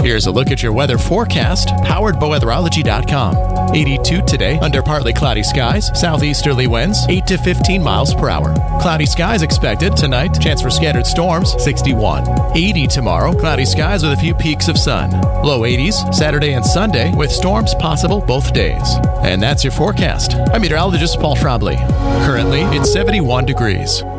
Here's a look at your weather forecast, powered by weatherology.com. 82 today, under partly cloudy skies, southeasterly winds, 8 to 15 miles per hour. Cloudy skies expected tonight, chance for scattered storms, 61. 80 tomorrow, cloudy skies with a few peaks of sun. Low 80s, Saturday and Sunday, with storms possible both days. And that's your forecast. I'm meteorologist Paul Schraubly. Currently, it's 71 degrees.